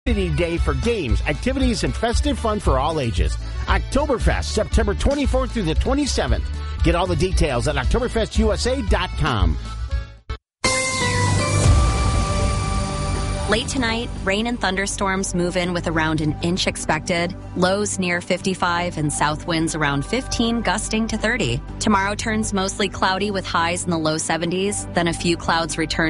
Day for games, activities, and festive fun for all ages. Oktoberfest, September 24th through the 27th. Get all the details at OktoberfestUSA.com. Late tonight, rain and thunderstorms move in with around an inch expected. Lows near 55 and south winds around 15, gusting to 30. Tomorrow turns mostly cloudy with highs in the low 70s. Then a few clouds return